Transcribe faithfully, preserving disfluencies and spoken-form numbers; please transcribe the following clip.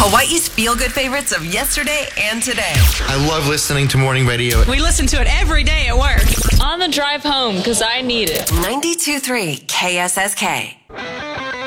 Hawaii's feel-good favorites of yesterday and today. I love listening to morning radio. We listen to it every day at work. On the drive home, because I need it. ninety-two point three K S S K.